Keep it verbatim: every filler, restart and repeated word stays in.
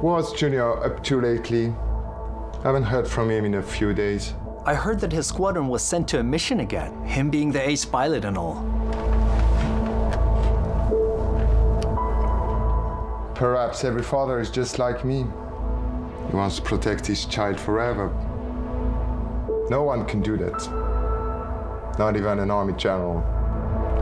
What's Junior up to lately? I haven't heard from him in a few days. I heard that his squadron was sent to a mission again, him being the ace pilot and all. Perhaps every father is just like me. He wants to protect his child forever. No one can do that. Not even an army general.